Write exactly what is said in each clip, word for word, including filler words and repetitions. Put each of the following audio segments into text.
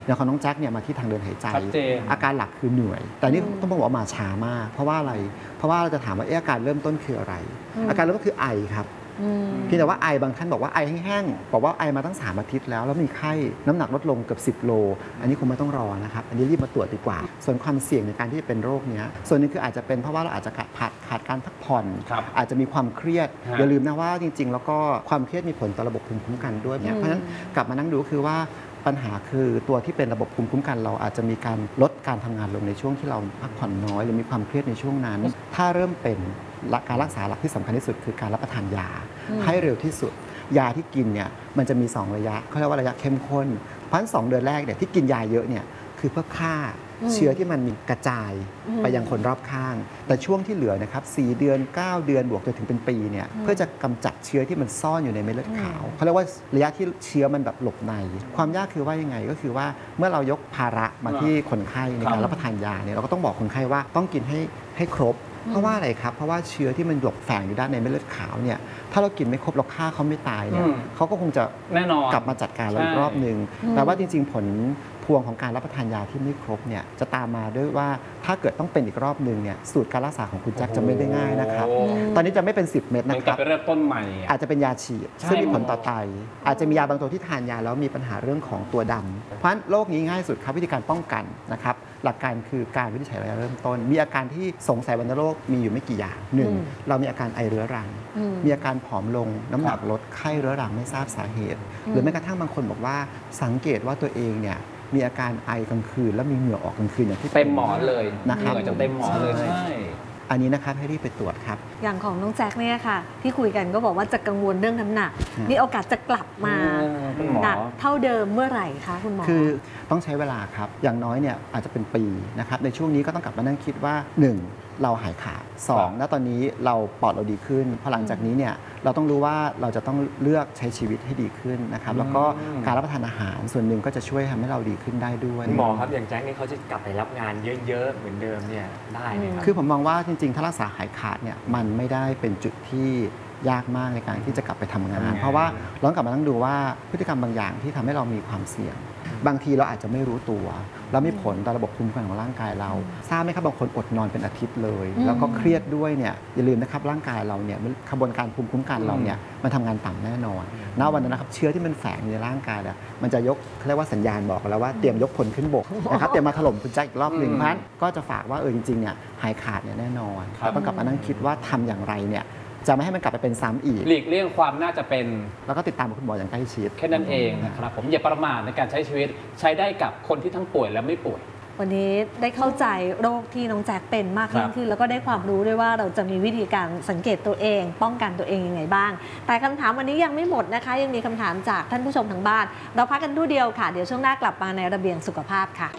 อย่างของน้องแจ็คเนี่ยมาที่ทางเดินหายใจอาการหลักคือเหนื่อยแต่นี่ต้องบอกว่ามาช้ามากเพราะว่าอะไรเพราะว่าเราจะถามว่าอาการเริ่มต้นคืออะไรอาการเริ่มต้นคือไอครับเพียงแต่ว่าไอบางท่านบอกว่าไอแห้งๆบอกว่าไอมาตั้งสามอาทิตย์แล้วแล้วมีไข้น้ำหนักลดลงเกือบสิบโลอันนี้คงไม่ต้องรอนะครับอันนี้รีบมาตรวจดีกว่าส่วนความเสี่ยงในการที่จะเป็นโรคนี้ส่วนนึงคืออาจจะเป็นเพราะว่าเราอาจจะขาดขาดการพักผ่อนอาจจะมีความเครียดอย่าลืมนะว่าจริงๆแล้วก็ความเครียดมีผลต่อระบบภูมิคุ้มกันด้วยเพราะฉะนั้นกลับมานั่งดูคือว่าปัญหาคือตัวที่เป็นระบบภูมิคุ้มกันเราอาจจะมีการลดการทำงานลงในช่วงที่เราพักผ่อนน้อยหรือมีความเครียดในช่วงนั้นถ้าเริ่มเป็นการรักษาหลักที่สำคัญที่สุดคือการรับประทานยาให้เร็วที่สุดยาที่กินเนี่ยมันจะมีสองระยะเขาเรียกว่าระยะเข้มข้นเพราะฉะนั้นสองเดือนแรกเนี่ยที่กินยาเยอะเนี่ยคือเพื่อฆ่าเชื้อที่มันมีกระจายไปยังคนรอบข้างแต่ช่วงที่เหลือนะครับสี่เดือนเก้าเดือนบวกจนถึงเป็นปีเนี่ยเพื่อจะกำจัดเชื้อที่มันซ่อนอยู่ในเม็ดเลือดขาวเขาเรียกว่าระยะที่เชื้อมันแบบหลบในความยากคือว่ายังไงก็คือว่าเมื่อเรายกภาระมาที่คนไข้ในการรับประทานยาเนี่ยเราก็ต้องบอกคนไข้ว่าต้องกินให้ให้ครบเพราะว่าอะไรครับเพราะว่าเชื้อที่มันหลบแฝงอยู่ด้านในเม็ดเลือดขาวเนี่ยถ้าเรากินไม่ครบเราฆ่าเขาไม่ตายเนี่ยเขาก็คงจะแน่นอนกลับมาจัดการเราอีกรอบนึงแต่ว่าจริงๆผลพวงของการรับประทานยาที่ไม่ครบเนี่ยจะตามมาด้วยว่าถ้าเกิดต้องเป็นอีกรอบนึงเนี่ยสูตรการรักษาของคุณแจ็คจะไม่ได้ง่ายนะครับตอนนี้จะไม่เป็นสิบเม็ดนะครับมันจะเริ่มต้นใหม่อาจจะเป็นยาฉีดซึ่งมีผลต่อไตอาจจะมียาบางตัวที่ทานยาแล้วมีปัญหาเรื่องของตัวดำเพราะฉะนั้นโรคนี้ง่ายสุดครับวิธีการป้องกันนะครับหลักการคือการวินิจฉัยระยะเริ่มต้นมีอาการที่สงสัยวัณโรคมีอยู่ไม่กี่อย่างหนึ่งเรามีอาการไอเรื้อรังมีอาการผอมลงน้ำหนักลดไข้เรื้อรังไม่ทราบสาเหตุหรือแม้กระทั่งบางคนบอกว่าสังเกตว่าตัวเองเนี่ยมีอาการไอกลางคืนแล้วมีเหงื่อออกกลางคืนอย่างที่เต็มหมอนเลยนะครับจะเต็มหมอนเลยใช่อันนี้นะครับให้รีบไปตรวจครับอย่างของน้องแจ็คเนี่ยค่ะที่คุยกันก็บอกว่าจะกังวลเรื่องน้ำหนักมีโอกาสจะกลับมาหนักเท่าเดิมเมื่อไหร่คะคุณหมอคือต้องใช้เวลาครับอย่างน้อยเนี่ยอาจจะเป็นปีนะครับในช่วงนี้ก็ต้องกลับมานั่งคิดว่าหนึ่งเราหายขาดสองณตอนนี้เราปอดเราดีขึ้นพอหลังจากนี้เนี่ยเราต้องรู้ว่าเราจะต้องเลือกใช้ชีวิตให้ดีขึ้นนะครับแล้วก็การรับประทานอาหารส่วนหนึ่งก็จะช่วยทำให้เราดีขึ้นได้ด้วยหมอครับอย่างแจ็คนี่เขาจะกลับไปรับงานเยอะๆเหมือนเดิมเนี่ยได้ไหมครับคือผมมองว่าจริงๆถ้ารักษาหายขาดเนี่ยมันไม่ได้เป็นจุดที่ยากมากในการที่จะกลับไปทำงานเพราะว่าเราต้องกลับมานั่งดูว่าพฤติกรรมบางอย่างที่ทำให้เรามีความเสี่ยงบางทีเราอาจจะไม่รู้ตัวแล้วมีผลต่อระบบภูมิคุ้มกันของร่างกายเราทราบไหมครับบางคนอดนอนเป็นอาทิตย์เลยแล้วก็เครียดด้วยเนี่ยอย่าลืมนะครับร่างกายเราเนี่ยกระบวนการภูมิคุ้มกันเราเนี่ยมันทำงานต่ำแน่นอนณวันนั้นนะครับเชื้อที่มันแฝงในร่างกายเนี่ยมันจะยกเขาเรียกว่าสัญญาณบอกแล้วว่าเตรียมยกพลขึ้นบกนะครับเตรียมมาถล่มคุณแจ็คอีกรอบหนึ่งเพราะฉะนั้นก็จะฝากว่าเออจริงๆเนี่ยหายขาดเนี่ยแน่นอนแต่ต้องกลับมานั่งคิดว่าทำอย่างไรเนี่ยจะไม่ให้มันกลับไปเป็นซ้ำอีกหลีกเลี่ยงความน่าจะเป็นแล้วก็ติดตามคุณหมออย่างใกล้ชิดแค่นั้นเองนะครับผมอย่าประมาทในการใช้ชีวิตใช้ได้กับคนที่ทั้งป่วยและไม่ป่วยวันนี้ได้เข้าใจโรคที่น้องแจ็คเป็นมากยิ่งขึ้นแล้วก็ได้ความรู้ด้วยว่าเราจะมีวิธีการสังเกตตัวเองป้องกันตัวเองยังไงบ้างแต่คำถามวันนี้ยังไม่หมดนะคะยังมีคำถามจากท่านผู้ชมทางบ้านเราพักกันดูเดียวค่ะเดี๋ยวช่วงหน้ากลับมาในระเบียงสุขภาพค่ะ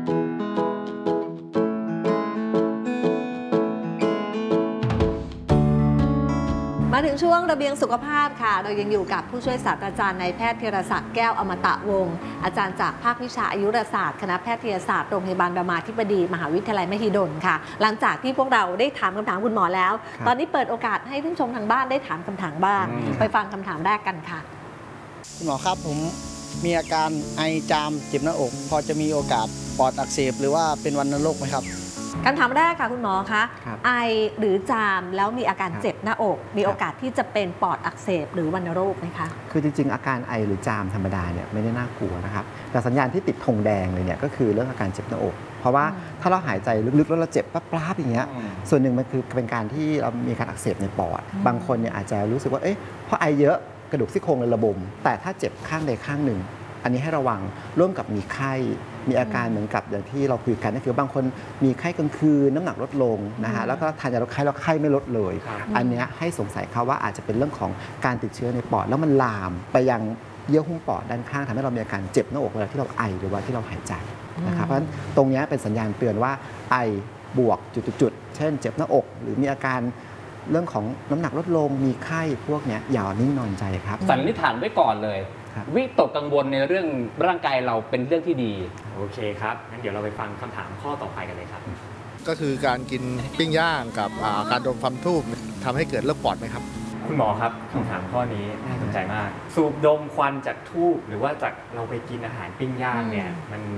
มาถึงช่วงระเบียงสุขภาพค่ะเรายังอยู่กับผู้ช่วยศาสตราจารย์นายแพทย์ธีรศักดิ์แก้วอมตะวงศ์อาจารย์จากภาควิชาอายุรศาสตร์คณะแพทยศาสตร์โรงพยาบาลรามาธิบดีมหาวิทยาลัยมหิดลค่ะหลังจากที่พวกเราได้ถามคำถามคุณหมอแล้วตอนนี้เปิดโอกาสให้ท่านผู้ชมทางบ้านได้ถามคำถามบ้างไปฟังคำถามแรกกันค่ะคุณหมอครับผมมีอาการไอจามเจ็บหน้าอกพอจะมีโอกาสปอดอักเสบหรือว่าเป็นวัณโรคไหมครับคำถามแรกค่ะคุณหมอคะไอหรือจามแล้วมีอาการเจ็บหน้าอกมีโอกาสที่จะเป็นปอดอักเสบหรือวัณโรคไหมคะคือจริงๆอาการไอหรือจามธรรมดาเนี่ยไม่ได้น่ากลัวนะครับแต่สัญญาณที่ติดธงแดงเลยเนี่ยก็คือเรื่องอาการเจ็บหน้าอกเพราะว่าถ้าเราหายใจลึกๆแล้วเราเจ็บปั๊บๆอย่างเงี้ยส่วนหนึ่งมันคือเป็นการที่เรามีการอักเสบในปอดบางคนเนี่ยอาจจะรู้สึกว่าเอ๊ะเพราะไอเยอะกระดูกซี่โครงเลยระบมแต่ถ้าเจ็บข้างใดข้างหนึ่งอันนี้ให้ระวังร่วมกับมีไข้มีอาการเหมือนกับอย่างที่เราคุยกันก็คือบางคนมีไข้กลางคืนน้ำหนักลดลงนะฮะแล้วก็ทานยาลดไข้แล้วไข้ไม่ลดเลยอันนี้ให้สงสัยเขาว่าอาจจะเป็นเรื่องของการติดเชื้อในปอดแล้วมันลามไปยังเยื่อหุ้มปอดด้านข้างทำให้เรามีอาการเจ็บหน้าอกเวลาที่เราไอหรือว่าที่เราหายใจนะครับเพราะฉะนั้นตรงนี้เป็นสัญญาณเตือนว่าไอบวกจุดๆเช่นเจ็บหน้าอกหรือมีอาการเรื่องของน้ำหนักลดลงมีไข้พวกนี้อย่านิ่งนอนใจครับสันนิษฐานไว้ก่อนเลยวิตกกังวลในเรื่องร่างกายเราเป็นเรื่องที่ดีโอเคครับงั้นเดี๋ยวเราไปฟังคำถามข้อต่อไปกันเลยครับก็คือการกินปิ้งย่างกับการดมควันทูบทำให้เกิดโรคปอดไหมครับคุณหมอครับคำถามข้อนี้น่าสนใจมากสูบดมควันจากทูบหรือว่าจากเราไปกินอาหารปิ้งย่างเนี่ยมัน